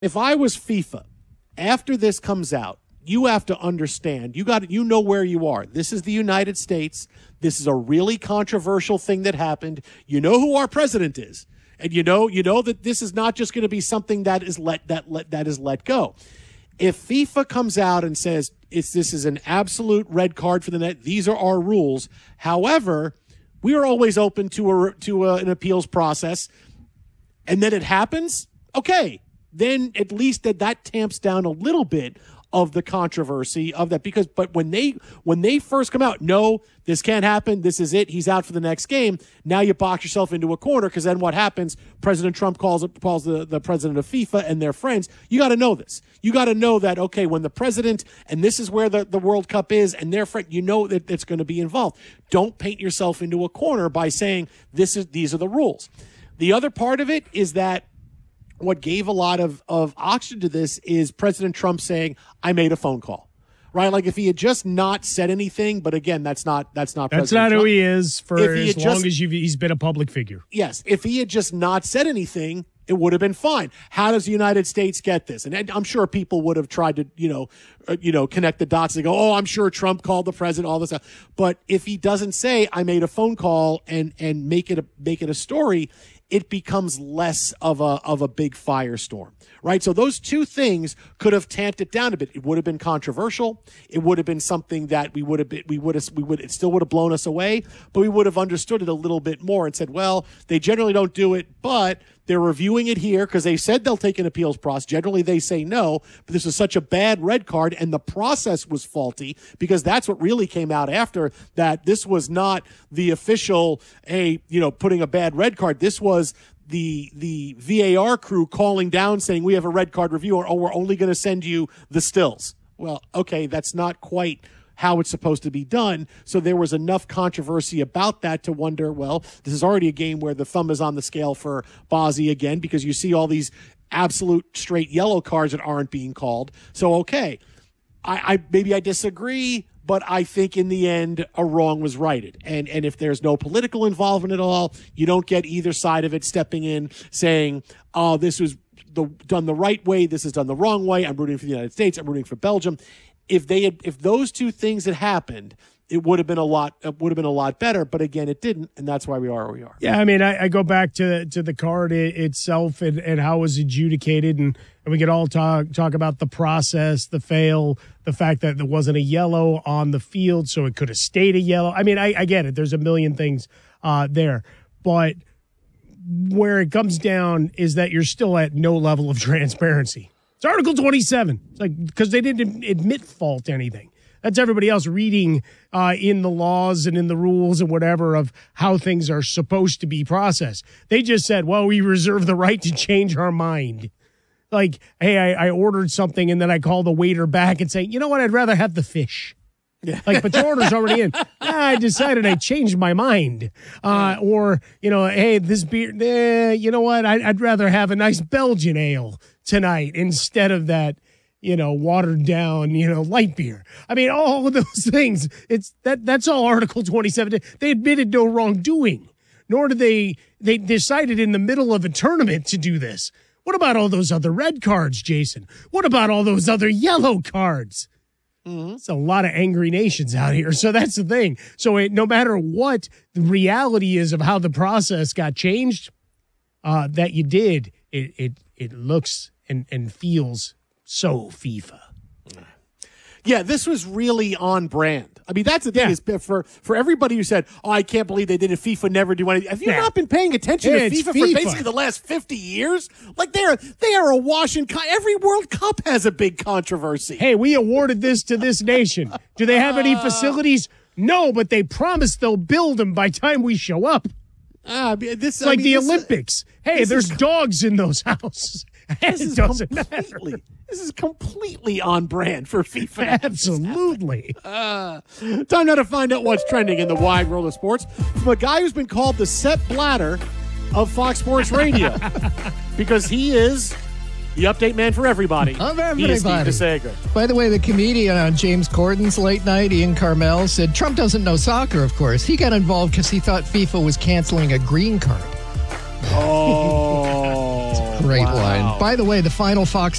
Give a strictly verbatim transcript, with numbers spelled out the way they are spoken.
If I was FIFA, after this comes out, you have to understand, you got you know where you are. This is the United States. This is a really controversial thing that happened. You know who our president is. And you know, you know that this is not just going to be something that is let that let that is let go. If FIFA comes out and says it's this is an absolute red card for the net, these are our rules. However, we are always open to a to a, an appeals process, and then it happens. Okay, then at least that that tamps down a little bit of the controversy of that, because but when they when they first come out, no, this can't happen, this is it, he's out for the next game, now you box yourself into a corner, because then what happens? President Trump calls it calls the, the president of FIFA and their friends. You got to know this. You got to know that, okay, when the president, and this is where the, the World Cup is, and their friend, you know that it's going to be involved. Don't paint yourself into a corner by saying this is these are the rules. The other part of it is that what gave a lot of, of oxygen to this is President Trump saying, I made a phone call, right? Like if he had just not said anything, but again, that's not, that's not, that's President not Trump. Who he is for as long just, as you've, he's been a public figure. Yes. If he had just not said anything, it would have been fine. How does the United States get this? And I'm sure people would have tried to, you know, uh, you know, connect the dots and go, oh, I'm sure Trump called the president, all this stuff. But if he doesn't say, I made a phone call and, and make it a, make it a story, it becomes less of a of a big firestorm, right? So those two things could have tamped it down a bit. It would have been controversial. It would have been something that we would have been, we would have we would it still would have blown us away, but we would have understood it a little bit more and said, well, they generally don't do it, but they're reviewing it here because they said they'll take an appeals process. Generally, they say no, but this was such a bad red card, and the process was faulty, because that's what really came out after that. This was not the official, a you know, putting a bad red card. This was the the V A R crew calling down saying we have a red card review, or oh, we're only going to send you the stills. Well, okay, that's not quite how it's supposed to be done. So there was enough controversy about that to wonder, well, this is already a game where the thumb is on the scale for Bozzy again, because you see all these absolute straight yellow cards that aren't being called. So, okay, I, I maybe I disagree, but I think in the end, a wrong was righted. And and if there's no political involvement at all, you don't get either side of it stepping in saying, oh, this was the, done the right way, this is done the wrong way, I'm rooting for the United States, I'm rooting for Belgium. If they had, if those two things had happened, it would have been a lot. It would have been a lot better. But again, it didn't, and that's why we are where we are. Yeah, I mean, I, I go back to to the card it, itself and, and how it was adjudicated, and, and we could all talk talk about the process, the fail, the fact that there wasn't a yellow on the field, so it could have stayed a yellow. I mean, I, I get it. There's a million things uh, there, but where it comes down is that you're still at no level of transparency. It's Article twenty-seven. It's like, because they didn't admit fault to anything. That's everybody else reading uh, in the laws and in the rules and whatever of how things are supposed to be processed. They just said, well, we reserve the right to change our mind. Like, hey, I, I ordered something and then I call the waiter back and say, you know what, I'd rather have the fish. Yeah. Like, but your order's already in. Ah, I decided I changed my mind. Uh, or, you know, hey, this beer, eh, you know what, I, I'd rather have a nice Belgian ale tonight instead of that, you know, watered down, you know, light beer. I mean, all of those things, it's that that's all Article twenty-seven. They admitted no wrongdoing, nor did they, they decided in the middle of a tournament to do this. What about all those other red cards, Jason? What about all those other yellow cards? Mm-hmm. It's a lot of angry nations out here. So that's the thing. So it, no matter what the reality is of how the process got changed, uh, that you did, it it it looks and, and feels so FIFA. Yeah, this was really on brand. I mean, that's the thing, yeah. is for, for everybody who said, oh, I can't believe they did it, FIFA never do anything. Have you yeah. not been paying attention yeah, to FIFA, FIFA for basically the last fifty years? Like, they're, they are awash in con- every World Cup has a big controversy. Hey, we awarded this to this nation. Do they have any facilities? No, but they promised they'll build them by time we show up. Uh, this, it's like I mean, the this, Olympics. Hey, there's is, dogs in those houses. This it is doesn't completely, matter. This is completely on brand for FIFA. Absolutely. Uh, time now to find out what's trending in the wide world of sports from a guy who's been called the Sepp Blatter of Fox Sports Radio because he is the update man for everybody. Of everybody. He is Steve DeSager. By the way, the comedian on James Corden's late night, Ian Carmel, said Trump doesn't know soccer, of course. He got involved because he thought FIFA was canceling a green card. Oh. great Wow. line. By the way, the final Fox